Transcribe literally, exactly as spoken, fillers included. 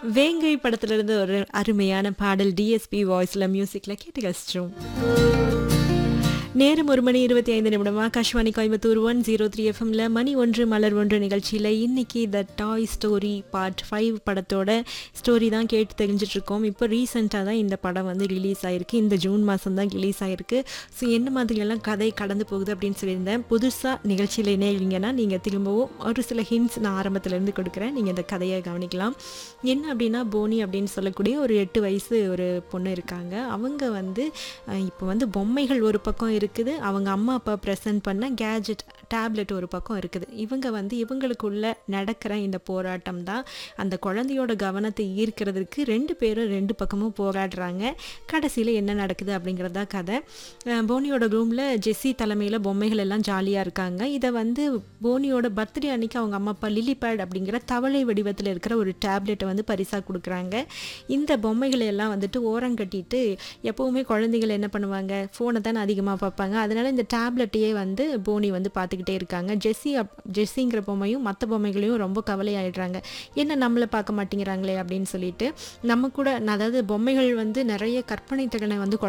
வேங்கை படத்திலிருந்து ஒரு அருமையான பாடல் டிஎஸ்பி வாய்ஸ்ல மியூசிக்ல கேட்டு கழிச்சிட்டோம். நேரம் ஒரு மணி இருபத்தி ஐந்து நிமிடம். Akashvani Coimbatore one zero three எஃப்எம்ல மணி ஒன்று மலர் ஒன்று நிகழ்ச்சியில் இன்னைக்கு த டாய் ஸ்டோரி பார்ட் ஃபைவ் படத்தோட ஸ்டோரி தான் கேட்டு தெரிஞ்சிட்டு இருக்கோம். இப்போ ரீசெண்டாக தான் இந்த படம் வந்து ரிலீஸ் ஆகிருக்கு. இந்த ஜூன் மாதம் தான் ரிலீஸ் ஆகிருக்கு. ஸோ என்ன மாதிரியெல்லாம் கதை கடந்து போகுது அப்படின்னு சொல்லியிருந்தேன். புதுசாக நிகழ்ச்சியில் இணையிங்கன்னா நீங்கள் திரும்பவும் ஒரு சில ஹிண்ட்ஸ் நான் ஆரம்பத்துலேருந்து கொடுக்குறேன். நீங்கள் இந்த கதையை கவனிக்கலாம். என்ன அப்படின்னா, போனி அப்படின்னு சொல்லக்கூடிய ஒரு எட்டு வயசு ஒரு பொண்ணு இருக்காங்க. அவங்க வந்து இப்போ வந்து பொம்மைகள் ஒரு பக்கம் இருக்குது, அவங்க அம்மா அப்பா ப்ரெசென்ட் பண்ண கேஜெட் டேப்லெட் ஒரு பக்கம் இருக்குது. இவங்க வந்து இவங்களுக்குள்ள நடக்கிற இந்த போராட்டம் தான் அந்த குழந்தையோட கவனத்தை ஈர்க்கிறதுக்கு ரெண்டு பேரும் ரெண்டு பக்கமும் போராடுறாங்க. கடைசியில் என்ன நடக்குது அப்படிங்கிறதா கதை. போனியோட ரூமில் ஜெஸ்ஸி தலைமையில் பொம்மைகள் எல்லாம் ஜாலியாக இருக்காங்க. இதை வந்து போனியோட பர்த்டே அன்னைக்கு அவங்க அம்மா அப்பா லிலி பேட் அப்படிங்கிற தவளை வடிவத்தில் இருக்கிற ஒரு டேப்லெட்டை வந்து பரிசாக கொடுக்குறாங்க. இந்த பொம்மைகளை எல்லாம் வந்துட்டு ஓரம் கட்டிட்டு எப்போவுமே குழந்தைகள் என்ன பண்ணுவாங்க, ஃபோனை தானே அதிகமாக பார்ப்பாங்க. அதனால் இந்த டேப்லெட்டையே வந்து போனி வந்து பார்த்துக்கிட்டே இருக்காங்க. ஜெஸ்ஸி அப் ஜெஸ்ஸிங்கிற பொம்மையும் மற்ற பொம்மைகளையும் ரொம்ப கவலையாயிடுறாங்க. என்ன நம்மளை பார்க்க மாட்டேங்கிறாங்களே அப்படின்னு சொல்லிட்டு. நம்ம கூட, அதாவது பொம்மைகள் வந்து நிறைய கற்பனை திறனை வந்து